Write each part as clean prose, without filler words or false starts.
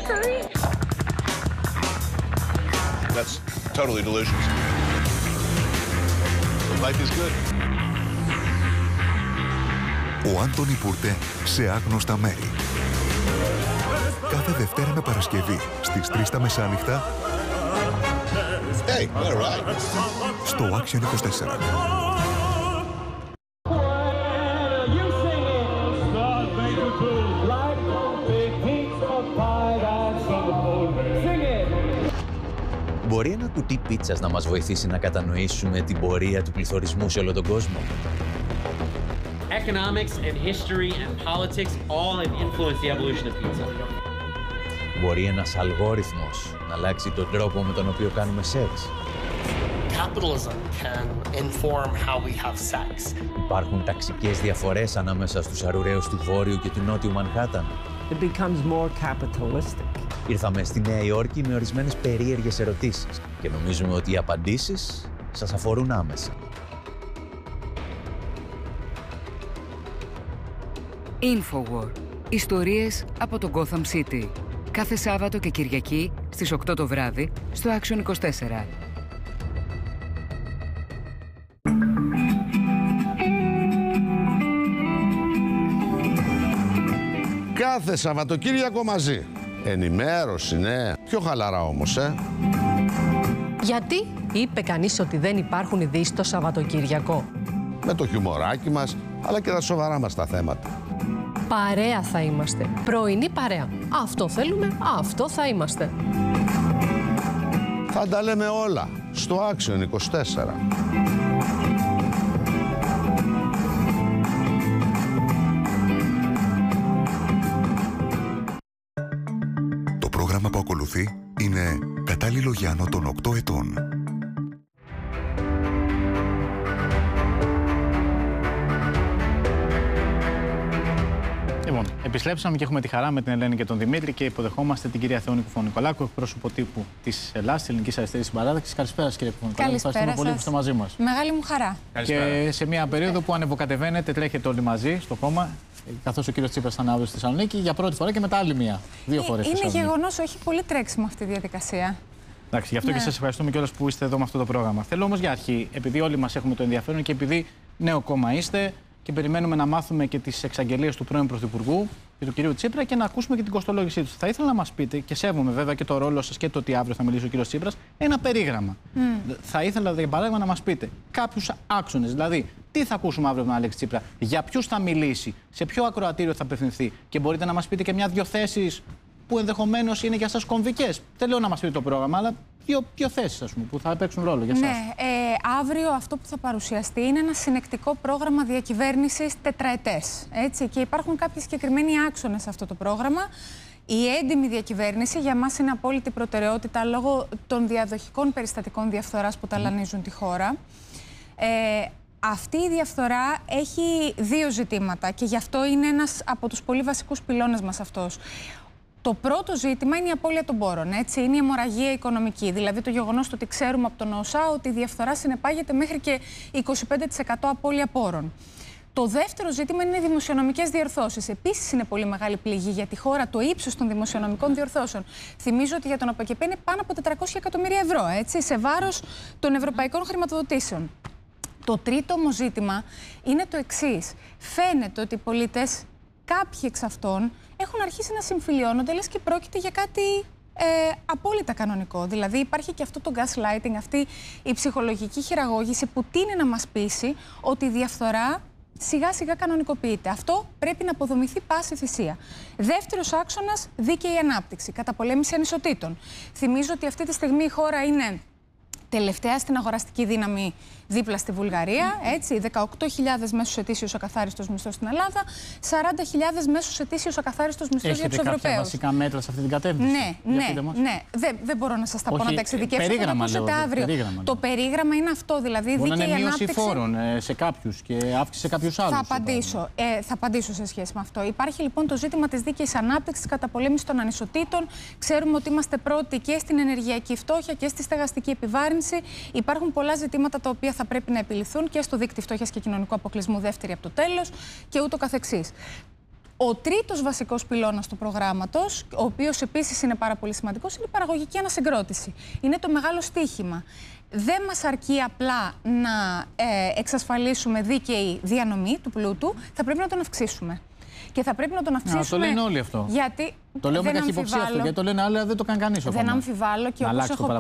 Hurry! That's totally delicious. Life is good. Ο Άντονι Πούρτε σε άγνωστα μέρη. Κάθε Δευτέρα με Παρασκευή στις 3 τα μεσάνυχτα Hey, all right. στο Action 24. Μπορεί ένα κουτί πίτσας να μας βοηθήσει να κατανοήσουμε την πορεία του πληθωρισμού σε όλο τον κόσμο? Economics and history and politics all have influenced the evolution of pizza. Μπορεί ένας αλγόριθμος να αλλάξει τον τρόπο με τον οποίο κάνουμε σεξ? Capitalism can inform how we have sex. Υπάρχουν ταξικές διαφορές ανάμεσα στους αρουραίους του Βόρειου και του Νότιου Μανχάταν? It becomes more capitalistic. Ήρθαμε στη Νέα Υόρκη με ορισμένες περίεργες ερωτήσεις και νομίζουμε ότι οι απαντήσεις σας αφορούν άμεσα. Infowar. Ιστορίες από το Gotham City. Κάθε Σάββατο και Κυριακή στις 8 το βράδυ στο Action 24. Κάθε Σαββατοκύριακο μαζί. Ενημέρωση, ναι. Πιο χαλαρά όμως, Γιατί είπε κανείς ότι δεν υπάρχουν ειδήσεις το Σαββατοκύριακο? Με το χιουμοράκι μας, αλλά και τα σοβαρά μας τα θέματα. Παρέα θα είμαστε. Πρωινή παρέα. Αυτό θέλουμε, αυτό θα είμαστε. Θα τα λέμε όλα στο Action 24. Το πρόγραμμα που ακολουθεί είναι κατάλληλο για άνω των 8 ετών. Λοιπόν, επιστρέψαμε και έχουμε τη χαρά με την Ελένη και τον Δημήτρη και υποδεχόμαστε την κυρία Θεόνη Κουφωνικολάκου, εκπρόσωπο τύπου της Ελλάδας, της Ελληνικής Αριστερής Συμπαράταξης. Καλησπέρα, κύριε Κουφωνικολάκου. Ευχαριστούμε πολύ που είστε μαζί μας. Μεγάλη μου χαρά. Και σε μια περίοδο που ανεβοκατεβαίνετε, τρέχετε όλοι μαζί στο κόμμα, καθώς ο κύριος Τσίπρας θα είναι αύριο στη Θεσσαλονίκη, για πρώτη φορά και μετά άλλη μία. Δύο φορές. Είναι γεγονός, έχει πολύ τρέξιμο αυτή η διαδικασία. Εντάξει, γι' αυτό και σας ευχαριστούμε κιόλας που είστε εδώ με αυτό το πρόγραμμα. Θέλω όμως για αρχή, επειδή όλοι μας έχουμε το ενδιαφέρον και επειδή νέο κόμμα είστε και περιμένουμε να μάθουμε και τις εξαγγελίες του πρώην Πρωθυπουργού και του κυρίου Τσίπρα και να ακούσουμε και την κοστολόγησή του. Θα ήθελα να μας πείτε, και σέβομαι βέβαια και το ρόλο σας και το ότι αύριο θα μιλήσει ο κύριος Τσίπρας, ένα περίγραμμα. Θα ήθελα για παράδειγμα να μας πείτε κάποιους άξονες, δηλαδή τι θα ακούσουμε αύριο από τον Αλέξη Τσίπρα, για ποιους θα μιλήσει, σε ποιο ακροατήριο θα απευθυνθεί και μπορείτε να μας πείτε και μια-δυο θέσεις που ενδεχομένως είναι για σας κομβικές. Δεν λέω να μας πείτε το πρόγραμμα, αλλά δύο θέσεις, ας πούμε, που θα παίξουν ρόλο για εσάς. Ναι, αύριο αυτό που θα παρουσιαστεί είναι ένα συνεκτικό πρόγραμμα διακυβέρνησης τετραετές. Έτσι, και υπάρχουν κάποιοι συγκεκριμένοι άξονες σε αυτό το πρόγραμμα. Η έντιμη διακυβέρνηση για μας είναι απόλυτη προτεραιότητα λόγω των διαδοχικών περιστατικών διαφθοράς που ταλανίζουν τη χώρα. Αυτή η διαφθορά έχει δύο ζητήματα και γι' αυτό είναι ένας από τους πολύ βασικούς πυλώνες μας αυτός. Το πρώτο ζήτημα είναι η απώλεια των πόρων. Έτσι. Είναι η αιμορραγία οικονομική. Δηλαδή το γεγονός ότι ξέρουμε από τον ΟΣΑ ότι η διαφθορά συνεπάγεται μέχρι και 25% απώλεια πόρων. Το δεύτερο ζήτημα είναι οι δημοσιονομικές διορθώσεις. Επίσης είναι πολύ μεγάλη πληγή για τη χώρα το ύψος των δημοσιονομικών διορθώσεων. Θυμίζω ότι για τον ΑΠΕΚΕΠΕ είναι πάνω από 400 εκατομμύρια ευρώ, έτσι, σε βάρος των ευρωπαϊκών χρηματοδοτήσεων. Το τρίτο όμως ζήτημα είναι το εξής. Φαίνεται ότι οι πολίτες, κάποιοι εξ αυτών, έχουν αρχίσει να συμφιλιώνονται, λες και πρόκειται για κάτι απόλυτα κανονικό. Δηλαδή υπάρχει και αυτό το gaslighting, αυτή η ψυχολογική χειραγώγηση που τείνει να μας πείσει ότι η διαφθορά σιγά σιγά κανονικοποιείται. Αυτό πρέπει να αποδομηθεί πάση θυσία. Δεύτερος άξονας, δίκαιη ανάπτυξη, καταπολέμηση ανισοτήτων. Θυμίζω ότι αυτή τη στιγμή η χώρα είναι τελευταία στην αγοραστική δύναμη δίπλα στη Βουλγαρία, έτσι, 18.000 μέσους ετήσιος ακαθάριστος μισθός στην Ελλάδα, 40.000 μέσους ετήσιος ακαθάριστος μισθός για τους Ευρωπαίους. Έχετε κάποια βασικά μέτρα σε αυτή την κατεύθυνση? Ναι. Δεν μπορώ να σας τα πω να τα εξειδικεύσω. Περίγραμμα, θα το ακούσετε αύριο. Το περίγραμμα είναι αυτό, δηλαδή μπορεί δίκαιη να είναι ανάπτυξη. μείωση φόρων σε κάποιους και αύξηση σε κάποιους άλλους. Θα απαντήσω σε σχέση με αυτό. Υπάρχει λοιπόν το ζήτημα της δίκαιης ανάπτυξης, καταπολέμησης των ανισοτήτων. Ξέρουμε ότι είμαστε πρώτοι και στην ενεργειακή φτώχεια και στη στεγαστική επιβάρυνση. Υπάρχουν πολλά ζητήματα τα οποία θα πρέπει να επιληθούν και στο δίκτυο φτώχειας και κοινωνικού αποκλεισμού, δεύτερη από το τέλος, και ούτω καθεξής. Ο τρίτος βασικός πυλώνας του προγράμματος, ο οποίος επίσης είναι πάρα πολύ σημαντικός, είναι η παραγωγική ανασυγκρότηση. Είναι το μεγάλο στίχημα. Δεν μας αρκεί απλά να εξασφαλίσουμε δίκαιη διανομή του πλούτου, θα πρέπει να τον αυξήσουμε. Και θα πρέπει να τον αυξήσουμε. Το λένε όλοι αυτό. Γιατί το λέω με καχυποψία αυτό, γιατί το λένε άλλοι, δεν το κάνει κανείς. Δεν αμφιβάλλω και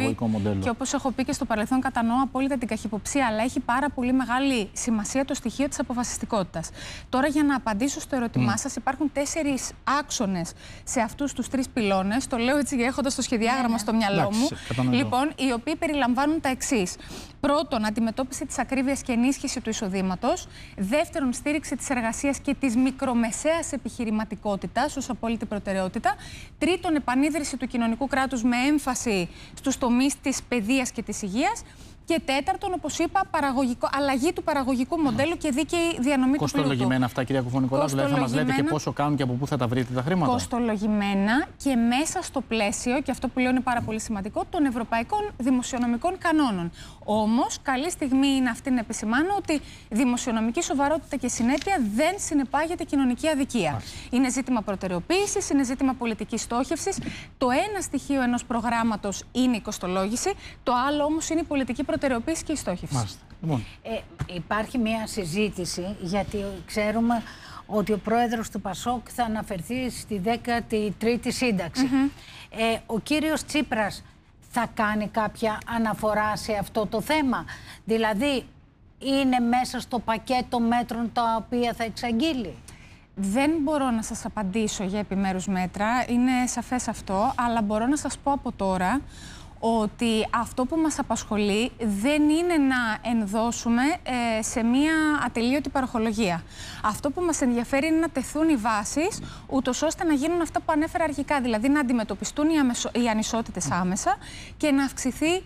όπως έχω πει και στο παρελθόν, κατανοώ απόλυτα την καχυποψία, αλλά έχει πάρα πολύ μεγάλη σημασία το στοιχείο της αποφασιστικότητας. Τώρα, για να απαντήσω στο ερώτημά σας, υπάρχουν 4 άξονες σε αυτούς τους 3 πυλώνες. Το λέω έτσι έχοντας το σχεδιάγραμμα στο μυαλό μου. Λοιπόν, οι οποίοι περιλαμβάνουν τα εξής. Πρώτον, αντιμετώπιση της ακρίβειας και ενίσχυση του εισοδήματος. Δεύτερον, στήριξη της εργασίας και της μικρομεσαίας επιχειρηματικότητας ως απόλυτη προτεραιότητα. Τρίτον, επανίδρυση του κοινωνικού κράτους με έμφαση στους τομείς της παιδείας και της υγείας. Και τέταρτον, όπως είπα, αλλαγή του παραγωγικού μοντέλου και δίκαιη διανομή του πλούτου. Κοστολογημένα αυτά, κυρία Κουφωνικολάκου, δηλαδή θα μας λέτε και πόσο κάνουν και από πού θα τα βρείτε τα χρήματα. Κοστολογημένα και μέσα στο πλαίσιο, και αυτό που λέω είναι πάρα πολύ σημαντικό, των ευρωπαϊκών δημοσιονομικών κανόνων. Όμως, καλή στιγμή είναι αυτή να επισημάνω ότι δημοσιονομική σοβαρότητα και συνέπεια δεν συνεπάγεται κοινωνική αδικία. Είναι ζήτημα προτεραιοποίησης, είναι ζήτημα πολιτικής στόχευσης. Το ένα στοιχείο ενός προγράμματος είναι η κοστολόγηση, το άλλο όμως είναι η πολιτική προτεραιοποίηση και η στόχευση. Υπάρχει μια συζήτηση, γιατί ξέρουμε ότι ο πρόεδρος του ΠΑΣΟΚ θα αναφερθεί στη 13η σύνταξη. Ο κύριος Τσίπρας θα κάνει κάποια αναφορά σε αυτό το θέμα? Δηλαδή, είναι μέσα στο πακέτο μέτρων τα οποία θα εξαγγείλει? Δεν μπορώ να σας απαντήσω για επιμέρους μέτρα, είναι σαφές αυτό, αλλά μπορώ να σας πω από τώρα ότι αυτό που μας απασχολεί δεν είναι να ενδώσουμε σε μία ατελείωτη παροχολογία. Αυτό που μας ενδιαφέρει είναι να τεθούν οι βάσεις, ούτως ώστε να γίνουν αυτά που ανέφερα αρχικά, δηλαδή να αντιμετωπιστούν οι ανισότητες άμεσα και να αυξηθεί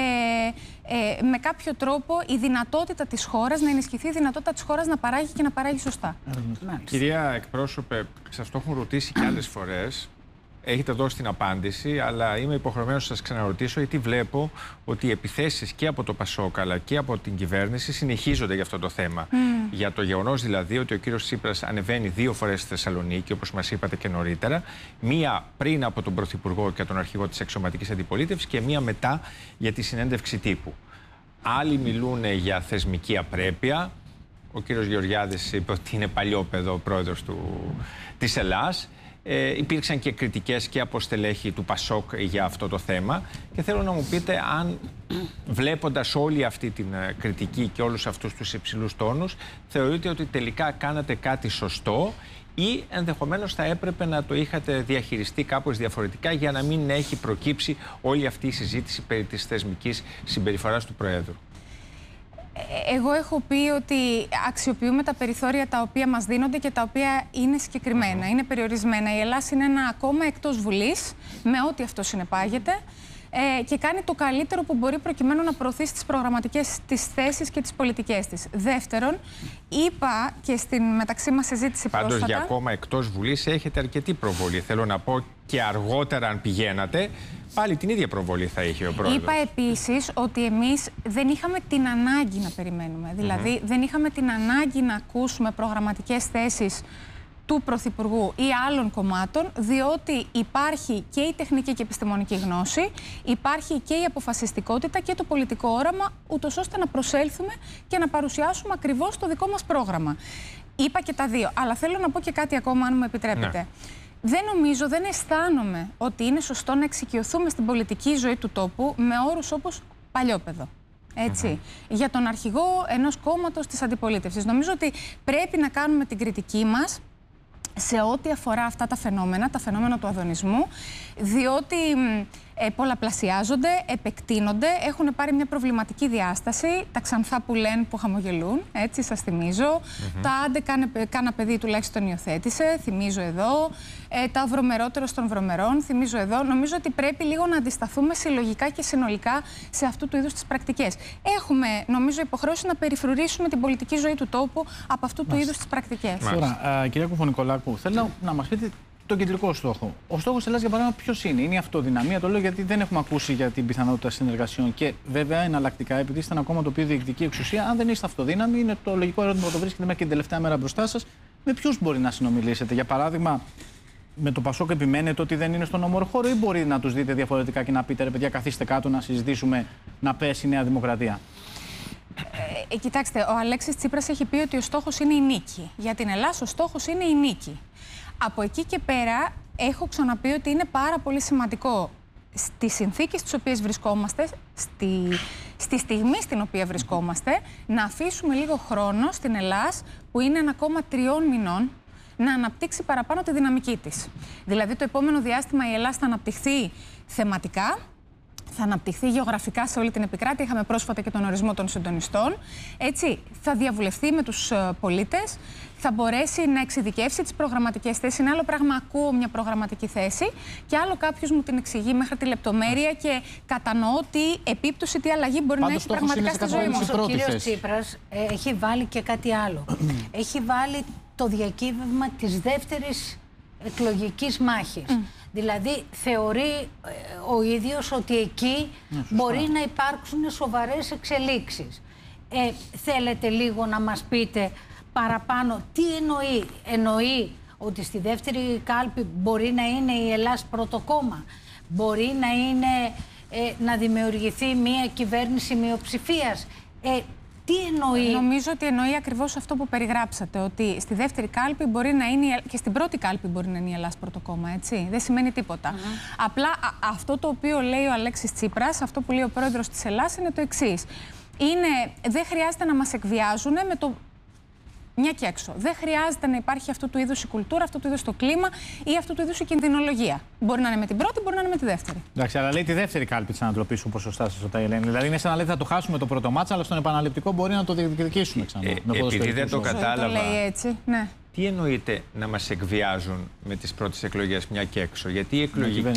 με κάποιο τρόπο η δυνατότητα της χώρας, να ενισχυθεί η δυνατότητα της χώρας να παράγει και να παράγει σωστά. Κυρία εκπρόσωπε, σας το έχουν ρωτήσει και άλλες φορές. Έχετε δώσει την απάντηση, αλλά είμαι υποχρεωμένος να σας ξαναρωτήσω, γιατί βλέπω ότι οι επιθέσεις και από το ΠΑΣΟΚ αλλά και από την κυβέρνηση συνεχίζονται για αυτό το θέμα. Για το γεγονός δηλαδή ότι ο κύριος Τσίπρας ανεβαίνει 2 φορές στη Θεσσαλονίκη, όπως μας είπατε και νωρίτερα, μία πριν από τον Πρωθυπουργό και τον αρχηγό της εξωματικής αντιπολίτευσης και μία μετά για τη συνέντευξη τύπου. Άλλοι μιλούν για θεσμική απρέπεια. Ο κύριος Γεωργιάδης είπε ότι είναι παλιόπαιδο ο πρόεδρος της Ελλάς. Υπήρξαν και κριτικές και από στελέχη του ΠΑΣΟΚ για αυτό το θέμα και θέλω να μου πείτε αν, βλέποντας όλη αυτή την κριτική και όλους αυτούς τους υψηλούς τόνους, θεωρείτε ότι τελικά κάνατε κάτι σωστό ή ενδεχομένως θα έπρεπε να το είχατε διαχειριστεί κάπως διαφορετικά για να μην έχει προκύψει όλη αυτή η συζήτηση περί της θεσμικής συμπεριφοράς του Προέδρου? Εγώ έχω πει ότι αξιοποιούμε τα περιθώρια τα οποία μας δίνονται και τα οποία είναι συγκεκριμένα, είναι περιορισμένα. Η Ελλάδα είναι ένα κόμμα εκτός Βουλής, με ό,τι αυτό συνεπάγεται, και κάνει το καλύτερο που μπορεί προκειμένου να προωθήσει τις προγραμματικές της θέσεις και τις πολιτικές της. Δεύτερον, είπα και στην μεταξύ μας συζήτηση πρόσφατα... Πάντως για κόμμα εκτός Βουλής έχετε αρκετή προβολή. Θέλω να πω και αργότερα αν πηγαίνατε, πάλι την ίδια προβολή θα είχε ο πρόεδρος. Είπα επίσης ότι εμείς δεν είχαμε την ανάγκη να περιμένουμε. Δηλαδή δεν είχαμε την ανάγκη να ακούσουμε προγραμματικές θέσεις του Πρωθυπουργού ή άλλων κομμάτων, διότι υπάρχει και η τεχνική και επιστημονική γνώση, υπάρχει και η αποφασιστικότητα και το πολιτικό όραμα, ούτως ώστε να προσέλθουμε και να παρουσιάσουμε ακριβώς το δικό μας πρόγραμμα. Είπα και τα δύο, αλλά θέλω να πω και κάτι ακόμα, αν μου επιτρέπετε. Ναι. Δεν νομίζω, δεν αισθάνομαι ότι είναι σωστό να εξοικειωθούμε στην πολιτική ζωή του τόπου με όρους όπως παλιόπαιδο. Έτσι, για τον αρχηγό ενός κόμματος της αντιπολίτευσης. Νομίζω ότι πρέπει να κάνουμε την κριτική μας σε ό,τι αφορά αυτά τα φαινόμενα του αδωνισμού, διότι πολλαπλασιάζονται, επεκτείνονται, έχουν πάρει μια προβληματική διάσταση. Τα ξανθά που λένε που χαμογελούν, έτσι σας θυμίζω. Τα άντε κάνα παιδί τουλάχιστον υιοθέτησε, θυμίζω εδώ. Τα βρωμερότερος των βρωμερών, θυμίζω εδώ. Νομίζω ότι πρέπει λίγο να αντισταθούμε συλλογικά και συνολικά σε αυτού του είδους τις πρακτικές. Έχουμε, νομίζω, υποχρέωση να περιφρουρήσουμε την πολιτική ζωή του τόπου από αυτού του είδους τις πρακτικές. Τώρα, κυρία Κουφωνικολάκου, θέλω να μας πείτε τον κεντρικό στόχο. Ο στόχος της Ελλάδας, για παράδειγμα, ποιος είναι? Είναι η αυτοδυναμία? Το λέω γιατί δεν έχουμε ακούσει για την πιθανότητα συνεργασιών. Και βέβαια, εναλλακτικά, επειδή είστε ένα κόμμα το οποίο διεκδικεί εξουσία, αν δεν είστε αυτοδύναμοι, είναι το λογικό ερώτημα που το βρίσκεται μέχρι και την τελευταία μέρα μπροστά σας. Με ποιους μπορεί να συνομιλήσετε? Για παράδειγμα, με το Πασόκ επιμένετε ότι δεν είναι στον ομορχώρο, ή μπορεί να τους δείτε διαφορετικά και να πείτε, ρε παιδιά, καθίστε κάτω να συζητήσουμε, να πέσει η Νέα Δημοκρατία? Κοιτάξτε, ο Αλέξης Τσίπρας έχει πει ότι ο στόχος είναι η νίκη. Για την Ελλάδα ο στόχος είναι η νίκη. Από εκεί και πέρα έχω ξαναπεί ότι είναι πάρα πολύ σημαντικό στις συνθήκες στις οποίες βρισκόμαστε, στη στιγμή στην οποία βρισκόμαστε, να αφήσουμε λίγο χρόνο στην Ελλάδα, που είναι 1,3 μηνών, να αναπτύξει παραπάνω τη δυναμική της. Δηλαδή το επόμενο διάστημα η Ελλάδα θα αναπτυχθεί θεματικά, θα αναπτυχθεί γεωγραφικά σε όλη την επικράτεια. Είχαμε πρόσφατα και τον ορισμό των συντονιστών. Έτσι, θα διαβουλευτεί με τους πολίτες, θα μπορέσει να εξειδικεύσει τις προγραμματικές θέσεις. Είναι άλλο πράγμα ακούω μια προγραμματική θέση και άλλο κάποιος μου την εξηγεί μέχρι τη λεπτομέρεια και κατανοώ τι επίπτωση, τι αλλαγή μπορεί να έχει πραγματικά στη ζωή μου. Ο κύριος Τσίπρας έχει βάλει και κάτι άλλο. Έχει βάλει το διακύβευμα της δεύτερης εκλογικής μάχης. Δηλαδή θεωρεί ο ίδιος ότι εκεί μπορεί να υπάρξουν σοβαρές εξελίξεις. Θέλετε λίγο να μας πείτε παραπάνω τι εννοεί? Εννοεί ότι στη δεύτερη κάλπη μπορεί να είναι η Ελλάς πρώτο κόμμα, μπορεί να είναι να δημιουργηθεί μια κυβέρνηση μειοψηφίας. Τι εννοεί? Νομίζω ότι εννοεί ακριβώς αυτό που περιγράψατε, ότι στη δεύτερη κάλπη μπορεί να είναι και στην πρώτη κάλπη μπορεί να είναι η Ελλάς πρώτο κόμμα, έτσι. Δεν σημαίνει τίποτα. Απλά αυτό το οποίο λέει ο Αλέξης Τσίπρας, αυτό που λέει ο πρόεδρος της Ελλάς είναι το εξής. Δεν χρειάζεται να μας εκβιάζουν με το μια και έξω. Δεν χρειάζεται να υπάρχει αυτού του είδους η κουλτούρα, αυτού του είδους το κλίμα ή αυτού του είδους η κινδυνολογία. Μπορεί να είναι με την πρώτη, μπορεί να είναι με τη δεύτερη. Εντάξει, αλλά λέει τη δεύτερη κάλπη της ανατροπής, όπως σωστά σας ρωτάει η Ελένη. Δηλαδή είναι σαν να λέει θα το χάσουμε το πρώτο μάτσα, αλλά στον επαναληπτικό μπορεί να το διεκδικήσουμε ξανά. Επειδή δεν το κατάλαβα. Το λέει έτσι, ναι. Τι εννοείται να μας εκβιάζουν με τις πρώτες εκλογές μια και έξω? Γιατί η εκλογική